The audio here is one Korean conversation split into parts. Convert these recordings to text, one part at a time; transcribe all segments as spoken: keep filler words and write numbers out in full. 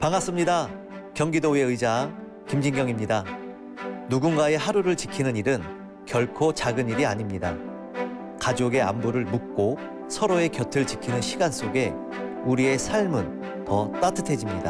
반갑습니다. 경기도의회 의장 김진경입니다. 누군가의 하루를 지키는 일은 결코 작은 일이 아닙니다. 가족의 안부를 묻고 서로의 곁을 지키는 시간 속에 우리의 삶은 더 따뜻해집니다.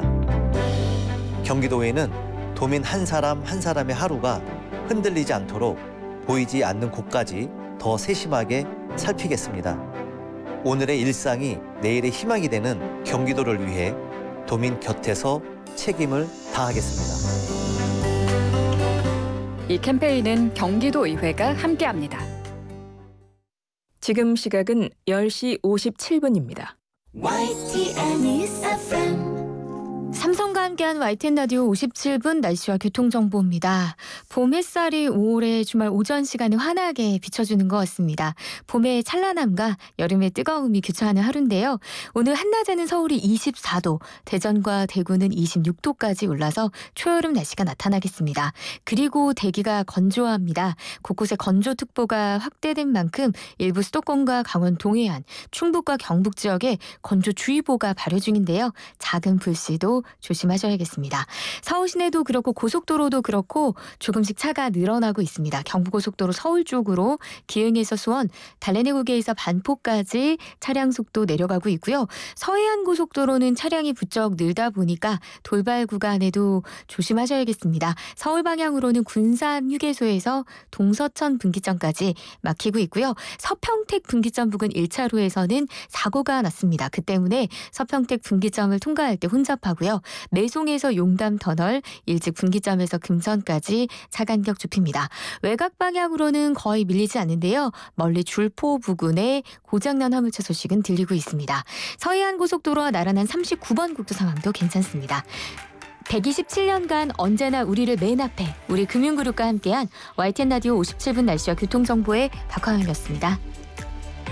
경기도의회는 도민 한 사람 한 사람의 하루가 흔들리지 않도록 보이지 않는 곳까지 더 세심하게 살피겠습니다. 오늘의 일상이 내일의 희망이 되는 경기도를 위해 도민 곁에서 책임을 다하겠습니다. 이 캠페인은 경기도의회가 함께합니다. 지금 시각은 열 시 오십칠 분입니다. 삼성과 함께한 와이티엔 라디오 오십칠 분 날씨와 교통정보입니다. 봄 햇살이 오월의 주말 오전 시간을 환하게 비춰주는 것 같습니다. 봄의 찬란함과 여름의 뜨거움이 교차하는 하루인데요. 오늘 한낮에는 서울이 이십사 도, 대전과 대구는 이십육 도까지 올라서 초여름 날씨가 나타나겠습니다. 그리고 대기가 건조합니다. 곳곳에 건조특보가 확대된 만큼 일부 수도권과 강원 동해안, 충북과 경북 지역에 건조주의보가 발효 중인데요. 작은 불씨도 조심하셔야겠습니다. 서울 시내도 그렇고 고속도로도 그렇고 조금씩 차가 늘어나고 있습니다. 경부고속도로 서울 쪽으로 기흥에서 수원, 달래내고개에서 반포까지 차량 속도 내려가고 있고요. 서해안고속도로는 차량이 부쩍 늘다 보니까 돌발 구간에도 조심하셔야겠습니다. 서울 방향으로는 군산 휴게소에서 동서천 분기점까지 막히고 있고요. 서평택 분기점 부근 일 차로에서는 사고가 났습니다. 그 때문에 서평택 분기점을 통과할 때 혼잡하고요. 매송에서 용담터널, 일찍 분기점에서 금선까지 차간격 좁힙니다. 외곽 방향으로는 거의 밀리지 않는데요. 멀리 줄포 부근에 고장난 화물차 소식은 들리고 있습니다. 서해안고속도로와 나란한 삼십구 번 국도 상황도 괜찮습니다. 백이십칠 년간 언제나 우리를 맨 앞에 우리 금융그룹과 함께한 와이티엔 라디오 오십칠 분 날씨와 교통정보의 박화영이었습니다.